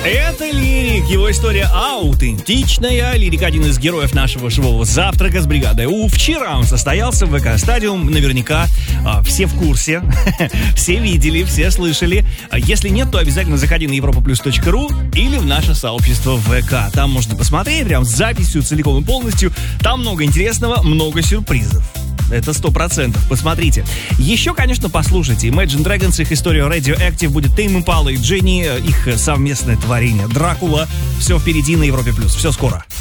Это Лирик, его история аутентичная. Лирик — один из героев нашего живого завтрака с бригадой У. Вчера он состоялся в ВК-стадиум, наверняка все в курсе, все видели, все слышали. Если нет, то обязательно заходи на europaplus.ru или в наше сообщество ВК. Там можно посмотреть прям с записью целиком и полностью. Там много интересного, много сюрпризов. Это 100%. Посмотрите. Еще, конечно, послушайте. Imagine Dragons, их история Radioactive, будет Tame Impala и Дженни, их совместное творение Дракула. Все впереди на Европе+. Все скоро.